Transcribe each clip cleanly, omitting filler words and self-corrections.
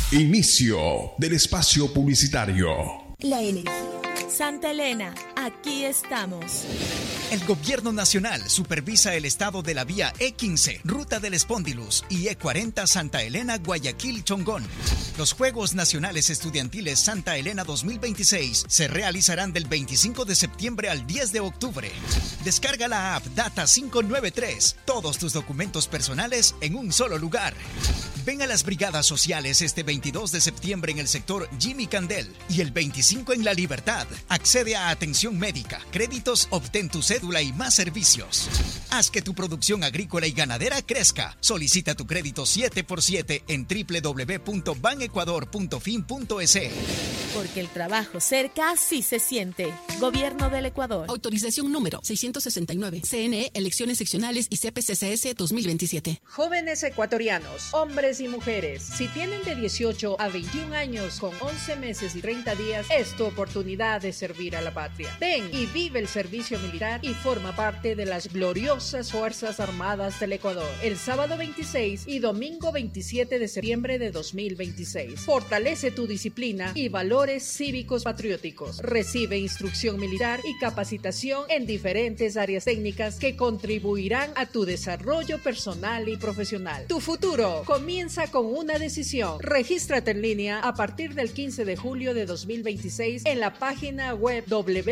Inicio del espacio publicitario. La energía. Santa Elena, aquí estamos. El Gobierno Nacional supervisa el estado de la vía E15, Ruta del Espóndilus y E40 Santa Elena, Guayaquil, Chongón. Los Juegos Nacionales Estudiantiles Santa Elena 2026 se realizarán del 25 de septiembre al 10 de octubre. Descarga la app Data 593. Todos tus documentos personales en un solo lugar. Ven a las brigadas sociales este 22 de septiembre en el sector Jimmy Candel y el 25 en La Libertad. Accede a atención médica, créditos, obtén tu cédula y más servicios. Haz que tu producción agrícola y ganadera crezca. Solicita tu crédito 7x7 en www.banecuador.fin.es. Porque el trabajo cerca sí se siente. Gobierno del Ecuador. Autorización número 669. CNE, Elecciones Seccionales y CPCCS 2027. Jóvenes ecuatorianos, hombres y mujeres, si tienen de 18 a 21 años con 11 meses y 30 días, es tu oportunidad de servir a la patria. Ven y vive el servicio militar y forma parte de las gloriosas Fuerzas Armadas del Ecuador. El sábado 26 y domingo 27 de septiembre de 2026. Fortalece tu disciplina y valores cívicos patrióticos. Recibe instrucción militar y capacitación en diferentes áreas técnicas que contribuirán a tu desarrollo personal y profesional. Tu futuro comienza con una decisión. Regístrate en línea a partir del 15 de julio de 2026 en la página web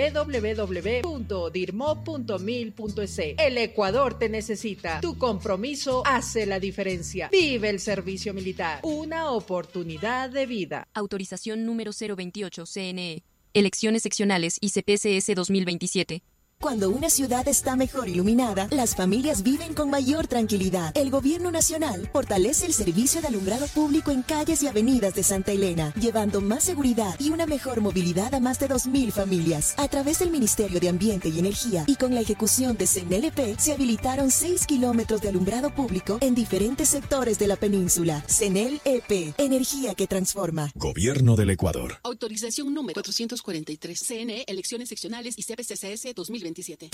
www.dirmo.mil.es. El Ecuador te necesita. Tu compromiso hace la diferencia. Vive el servicio militar. Una oportunidad de vida. Autorización número 028 CNE. Elecciones seccionales y CPCS 2027. Cuando una ciudad está mejor iluminada, las familias viven con mayor tranquilidad. El Gobierno Nacional fortalece el servicio de alumbrado público en calles y avenidas de Santa Elena, llevando más seguridad y una mejor movilidad a más de 2.000 familias. A través del Ministerio de Ambiente y Energía y con la ejecución de CENELP, se habilitaron 6 kilómetros de alumbrado público en diferentes sectores de la península. CENELP, energía que transforma. Gobierno del Ecuador. Autorización número 443. CNE, Elecciones Seccionales y CPCCS 2027. 95.7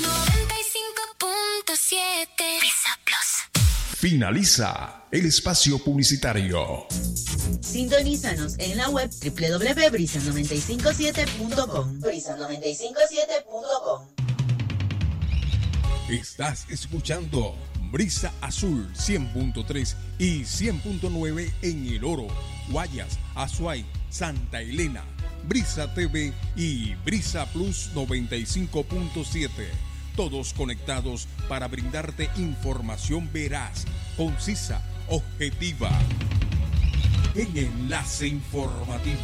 Brisa Plus. Finaliza el espacio publicitario. Sintonízanos en la web www.brisa957.com. Brisa957.com. Estás escuchando Brisa Azul 100.3 y 100.9 en El Oro, Guayas, Azuay, Santa Elena, Brisa TV y Brisa Plus 95.7. Todos conectados para brindarte información veraz, concisa, objetiva. En Enlace Informativo.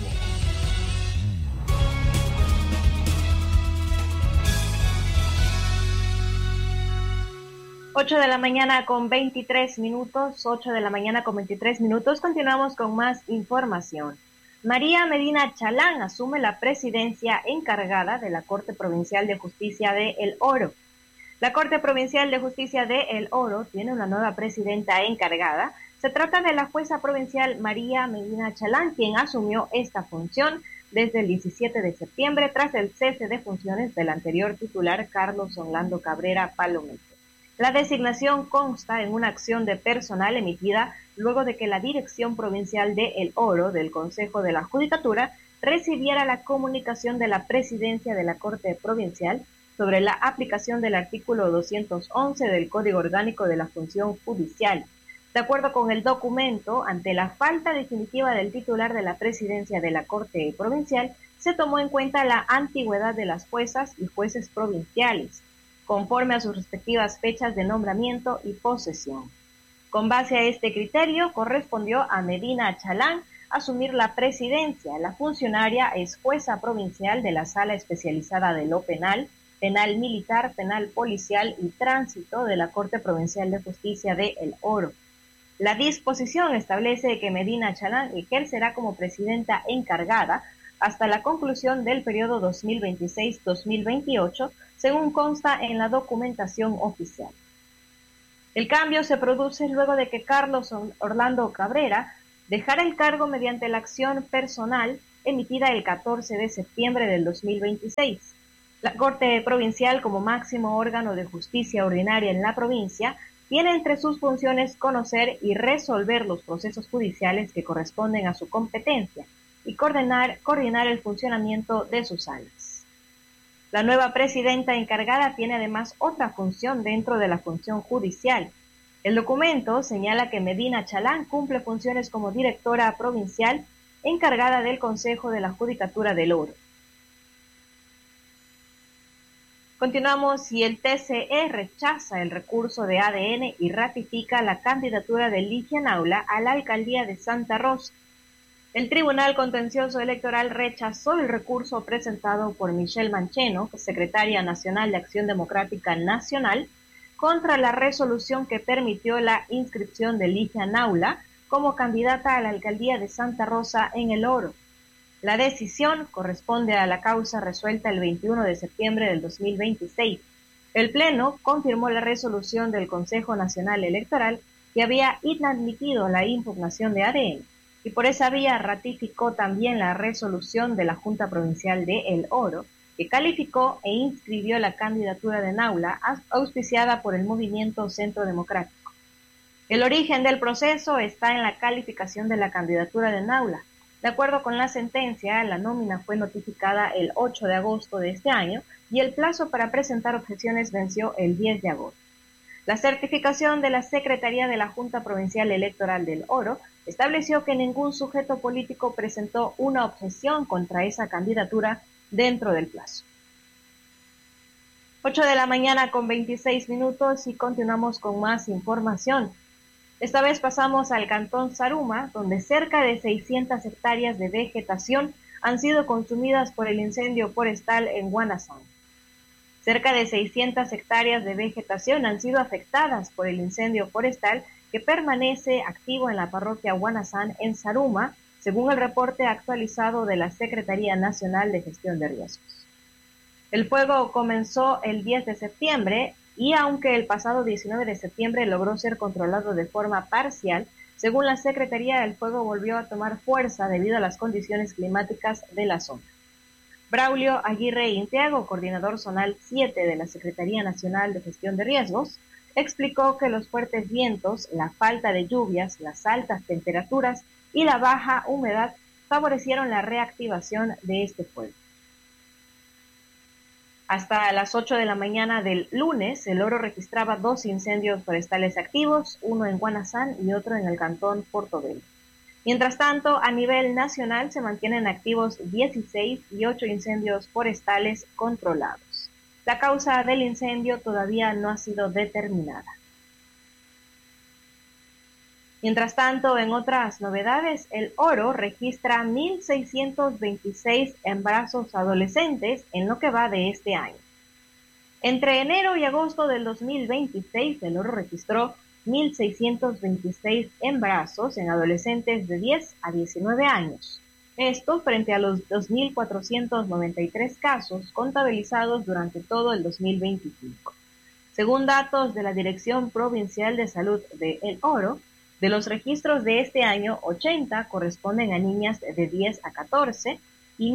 Ocho de la mañana con 23 minutos. Continuamos con más información. María Medina Chalán asume la presidencia encargada de la Corte Provincial de Justicia de El Oro. La Corte Provincial de Justicia de El Oro tiene una nueva presidenta encargada. Se trata de la jueza provincial María Medina Chalán, quien asumió esta función desde el 17 de septiembre tras el cese de funciones del anterior titular Carlos Orlando Cabrera Palomete. La designación consta en una acción de personal emitida luego de que la Dirección Provincial de El Oro del Consejo de la Judicatura recibiera la comunicación de la presidencia de la Corte Provincial sobre la aplicación del artículo 211 del Código Orgánico de la Función Judicial. De acuerdo con el documento, ante la falta definitiva del titular de la presidencia de la Corte Provincial, se tomó en cuenta la antigüedad de las juezas y jueces provinciales, conforme a sus respectivas fechas de nombramiento y posesión. Con base a este criterio, correspondió a Medina Chalán asumir la presidencia. La funcionaria es jueza provincial de la Sala Especializada de lo Penal, Penal Militar, Penal Policial y Tránsito de la Corte Provincial de Justicia de El Oro. La disposición establece que Medina Chalán ejercerá como presidenta encargada hasta la conclusión del periodo 2026-2028, según consta en la documentación oficial. El cambio se produce luego de que Carlos Orlando Cabrera dejara el cargo mediante la acción personal emitida el 14 de septiembre del 2026. La Corte Provincial, como máximo órgano de justicia ordinaria en la provincia, tiene entre sus funciones conocer y resolver los procesos judiciales que corresponden a su competencia y coordinar el funcionamiento de sus salas. La nueva presidenta encargada tiene además otra función dentro de la función judicial. El documento señala que Medina Chalán cumple funciones como directora provincial encargada del Consejo de la Judicatura del Oro. Continuamos y el TCE rechaza el recurso de ADN y ratifica la candidatura de Ligia Naula a la alcaldía de Santa Rosa. El Tribunal Contencioso Electoral rechazó el recurso presentado por Michelle Mancheno, secretaria nacional de Acción Democrática Nacional, contra la resolución que permitió la inscripción de Ligia Naula como candidata a la alcaldía de Santa Rosa en El Oro. La decisión corresponde a la causa resuelta el 21 de septiembre del 2026. El Pleno confirmó la resolución del Consejo Nacional Electoral que había inadmitido la impugnación de ADN y por esa vía ratificó también la resolución de la Junta Provincial de El Oro, que calificó e inscribió la candidatura de Naula auspiciada por el Movimiento Centro Democrático. El origen del proceso está en la calificación de la candidatura de Naula. De acuerdo con la sentencia, la nómina fue notificada el 8 de agosto de este año y el plazo para presentar objeciones venció el 10 de agosto. La certificación de la Secretaría de la Junta Provincial Electoral del Oro estableció que ningún sujeto político presentó una objeción contra esa candidatura dentro del plazo. 8 de la mañana con 26 minutos y continuamos con más información. Esta vez pasamos al cantón Zaruma, donde cerca de 600 hectáreas de vegetación han sido consumidas por el incendio forestal en Guanazán. Cerca de 600 hectáreas de vegetación han sido afectadas por el incendio forestal que permanece activo en la parroquia Guanazán en Zaruma, según el reporte actualizado de la Secretaría Nacional de Gestión de Riesgos. El fuego comenzó el 10 de septiembre y aunque el pasado 19 de septiembre logró ser controlado de forma parcial, según la Secretaría, el fuego volvió a tomar fuerza debido a las condiciones climáticas de la zona. Braulio Aguirre Intiago, coordinador zonal 7 de la Secretaría Nacional de Gestión de Riesgos, explicó que los fuertes vientos, la falta de lluvias, las altas temperaturas y la baja humedad favorecieron la reactivación de este fuego. Hasta las 8 de la mañana del lunes, El Oro registraba 2 incendios forestales activos, uno en Guanazán y otro en el cantón Portobelo. Mientras tanto, a nivel nacional se mantienen activos 16 y 8 incendios forestales controlados. La causa del incendio todavía no ha sido determinada. Mientras tanto, en otras novedades, El Oro registra 1.626 embarazos adolescentes en lo que va de este año. Entre enero y agosto del 2026, El Oro registró 1.626 embarazos en adolescentes de 10 a 19 años. Esto frente a los 2.493 casos contabilizados durante todo el 2025. Según datos de la Dirección Provincial de Salud de El Oro, de los registros de este año, 80 corresponden a niñas de 10 a 14 y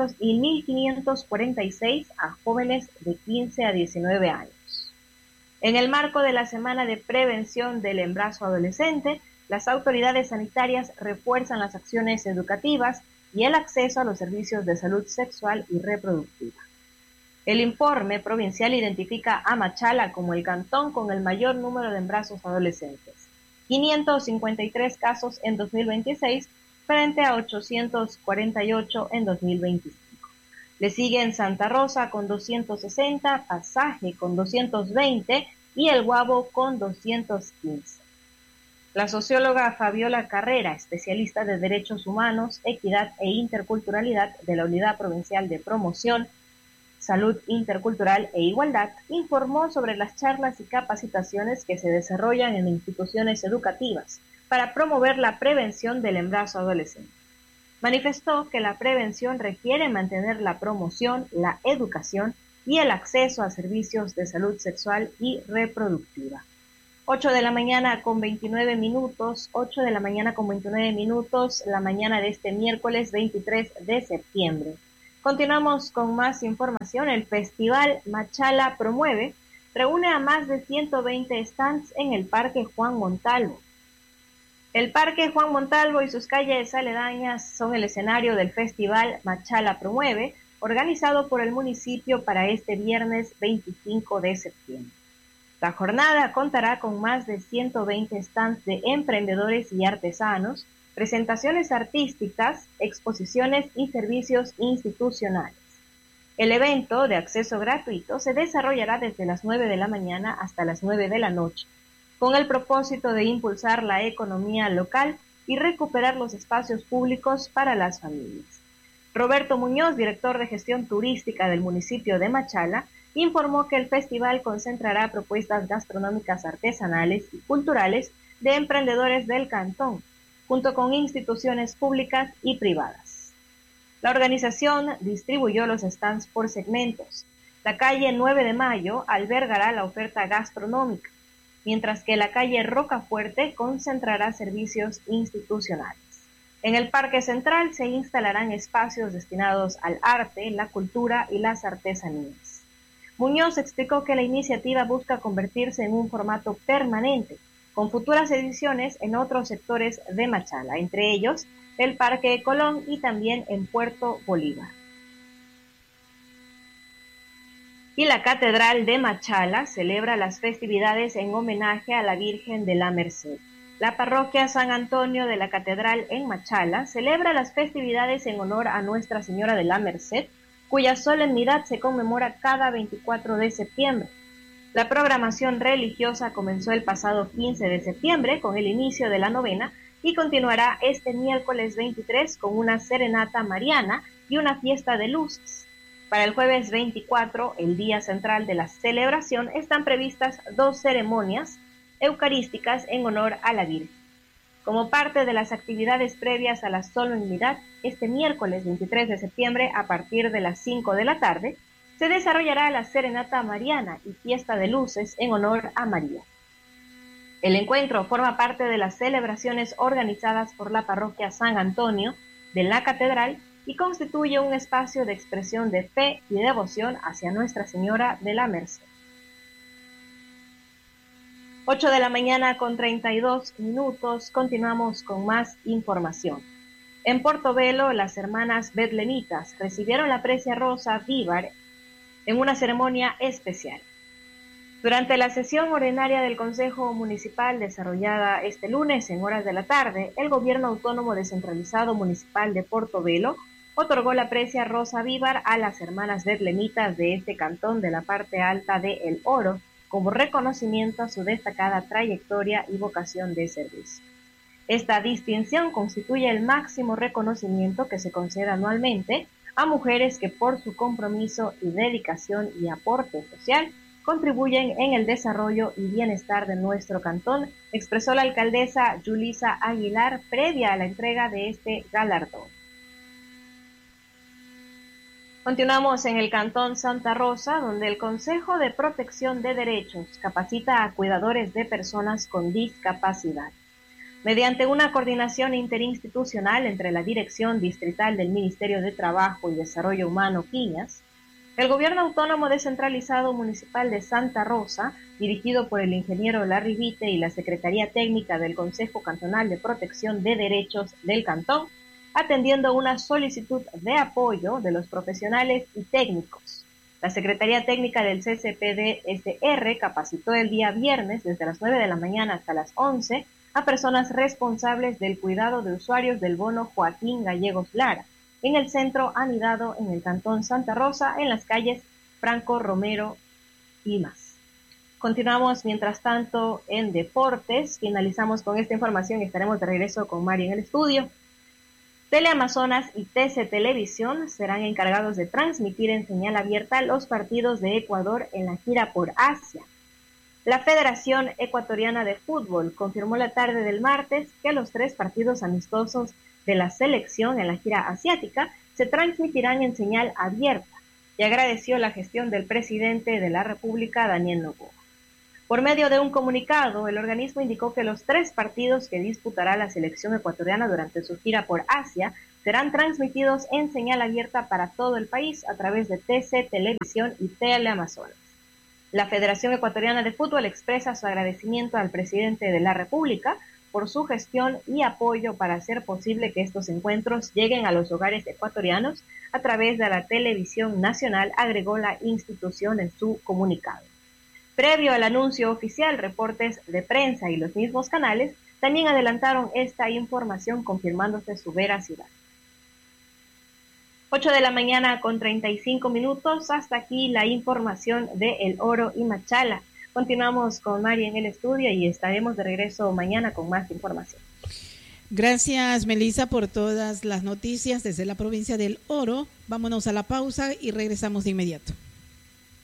1.546 a jóvenes de 15 a 19 años. En el marco de la Semana de Prevención del Embarazo Adolescente, las autoridades sanitarias refuerzan las acciones educativas y el acceso a los servicios de salud sexual y reproductiva. El informe provincial identifica a Machala como el cantón con el mayor número de embarazos adolescentes. 553 casos en 2026 frente a 848 en 2025. Le siguen Santa Rosa con 260, Pasaje con 220 y El Guabo con 215. La socióloga Fabiola Carrera, especialista de Derechos Humanos, Equidad e Interculturalidad de la Unidad Provincial de Promoción, Salud Intercultural e Igualdad, informó sobre las charlas y capacitaciones que se desarrollan en instituciones educativas para promover la prevención del embarazo adolescente. Manifestó que la prevención requiere mantener la promoción, la educación y el acceso a servicios de salud sexual y reproductiva. 8 de la mañana con 29 minutos, 8 de la mañana con 29 minutos, la mañana de este miércoles 23 de septiembre. Continuamos con más información. El Festival Machala Promueve reúne a más de 120 stands en el Parque Juan Montalvo. El Parque Juan Montalvo y sus calles aledañas son el escenario del festival Machala Promueve, organizado por el municipio para este viernes 25 de septiembre. La jornada contará con más de 120 stands de emprendedores y artesanos, presentaciones artísticas, exposiciones y servicios institucionales. El evento, de acceso gratuito, se desarrollará desde las 9 de la mañana hasta las 9 de la noche, con el propósito de impulsar la economía local y recuperar los espacios públicos para las familias. Roberto Muñoz, director de gestión turística del municipio de Machala, informó que el festival concentrará propuestas gastronómicas artesanales y culturales de emprendedores del cantón, junto con instituciones públicas y privadas. La organización distribuyó los stands por segmentos. La calle 9 de Mayo albergará la oferta gastronómica, mientras que la calle Rocafuerte concentrará servicios institucionales. En el Parque Central se instalarán espacios destinados al arte, la cultura y las artesanías. Muñoz explicó que la iniciativa busca convertirse en un formato permanente, con futuras ediciones en otros sectores de Machala, entre ellos el Parque de Colón y también en Puerto Bolívar. Y la Catedral de Machala celebra las festividades en homenaje a la Virgen de la Merced. La parroquia San Antonio de la Catedral en Machala celebra las festividades en honor a Nuestra Señora de la Merced, cuya solemnidad se conmemora cada 24 de septiembre. La programación religiosa comenzó el pasado 15 de septiembre con el inicio de la novena y continuará este miércoles 23 con una serenata mariana y una fiesta de luces. Para el jueves 24, el día central de la celebración, están previstas 2 ceremonias eucarísticas en honor a la Virgen. Como parte de las actividades previas a la solemnidad, este miércoles 23 de septiembre, a partir de las 5 de la tarde, se desarrollará la serenata mariana y fiesta de luces en honor a María. El encuentro forma parte de las celebraciones organizadas por la parroquia San Antonio de la Catedral y constituye un espacio de expresión de fe y devoción hacia Nuestra Señora de la Merced. 8 de la mañana con 32 minutos, continuamos con más información. En Portobelo, las hermanas betlemitas recibieron la precia Rosa Vívar en una ceremonia especial. Durante la sesión ordinaria del Consejo Municipal desarrollada este lunes en horas de la tarde, el Gobierno Autónomo Descentralizado Municipal de Portobelo otorgó la precia Rosa Vívar a las hermanas betlemitas de este cantón de la parte alta de El Oro, como reconocimiento a su destacada trayectoria y vocación de servicio. Esta distinción constituye el máximo reconocimiento que se concede anualmente a mujeres que por su compromiso y dedicación y aporte social contribuyen en el desarrollo y bienestar de nuestro cantón, expresó la alcaldesa Yulisa Aguilar previa a la entrega de este galardón. Continuamos en el Cantón Santa Rosa, donde el Consejo de Protección de Derechos capacita a cuidadores de personas con discapacidad. Mediante una coordinación interinstitucional entre la Dirección Distrital del Ministerio de Trabajo y Desarrollo Humano, Quiñas, el Gobierno Autónomo Descentralizado Municipal de Santa Rosa, dirigido por el ingeniero Larry Vite y la Secretaría Técnica del Consejo Cantonal de Protección de Derechos del Cantón, atendiendo una solicitud de apoyo de los profesionales y técnicos. La Secretaría Técnica del CCPD-SR capacitó el día viernes desde las 9 de la mañana hasta las 11 a personas responsables del cuidado de usuarios del bono Joaquín Gallegos Lara, en el centro anidado en el Cantón Santa Rosa, en las calles Franco Romero y más. Continuamos, mientras tanto, en deportes. Finalizamos con esta información y estaremos de regreso con Mari en el estudio. Teleamazonas y TC Televisión serán encargados de transmitir en señal abierta los partidos de Ecuador en la gira por Asia. La Federación Ecuatoriana de Fútbol confirmó la tarde del martes que los 3 partidos amistosos de la selección en la gira asiática se transmitirán en señal abierta y agradeció la gestión del presidente de la República, Daniel Noboa. Por medio de un comunicado, el organismo indicó que los 3 partidos que disputará la selección ecuatoriana durante su gira por Asia serán transmitidos en señal abierta para todo el país a través de TC Televisión y Teleamazonas. La Federación Ecuatoriana de Fútbol expresa su agradecimiento al presidente de la República por su gestión y apoyo para hacer posible que estos encuentros lleguen a los hogares ecuatorianos a través de la televisión nacional, agregó la institución en su comunicado. Previo al anuncio oficial, reportes de prensa y los mismos canales también adelantaron esta información confirmándose su veracidad. 8 de la mañana con 35 minutos, hasta aquí la información de El Oro y Machala. Continuamos con Mari en el estudio y estaremos de regreso mañana con más información. Gracias, Melissa, por todas las noticias desde la provincia del Oro. Vámonos a la pausa y regresamos de inmediato.